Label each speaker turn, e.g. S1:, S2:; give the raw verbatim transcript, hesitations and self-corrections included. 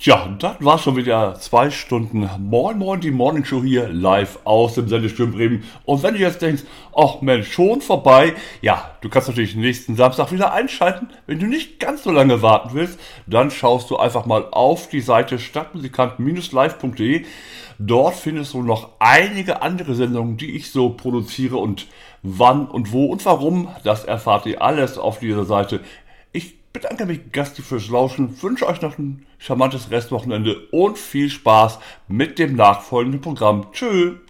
S1: Tja, das war schon wieder zwei Stunden Moin Moin, die Morning Show hier live aus dem Sendestürm Bremen. Und wenn du jetzt denkst, ach Mensch, schon vorbei, ja, du kannst natürlich nächsten Samstag wieder einschalten. Wenn du nicht ganz so lange warten willst, dann schaust du einfach mal auf die Seite stadtmusikanten Bindestrich live punkt de. Dort findest du noch einige andere Sendungen, die ich so produziere, und wann und wo und warum, das erfahrt ihr alles auf dieser Seite. Ich bedanke mich Gasti fürs Lauschen, wünsche euch noch ein charmantes Restwochenende und viel Spaß mit dem nachfolgenden Programm. Tschüss!